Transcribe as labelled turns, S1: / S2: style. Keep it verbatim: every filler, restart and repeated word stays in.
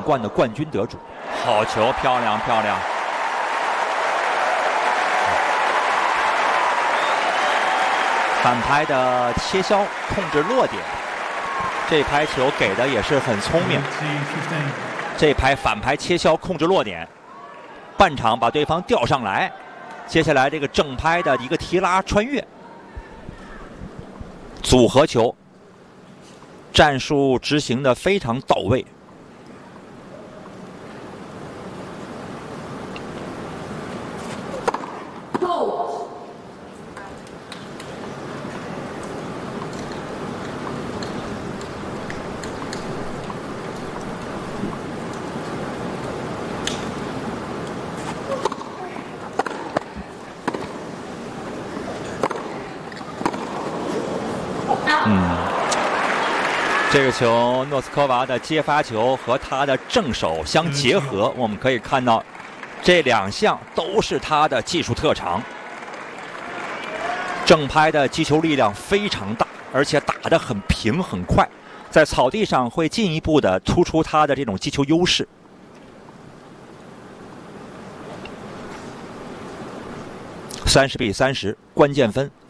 S1: 冠的冠军得主。好球，漂亮漂亮！反拍的切削，控制落点。这拍球给的也是很聪明。这拍反拍切削，控制落点，半场把对方吊上来。接下来这个正拍的一个提拉穿越，组合球，战术执行的非常到位。嗯，这个球诺斯科娃的接发球和他的正手相结合，我们可以看到这两项都是他的技术特长。正拍的击球力量非常大，而且打得很平很快，在草地上会进一步的突出他的这种击球优势。三十比三十，关键分。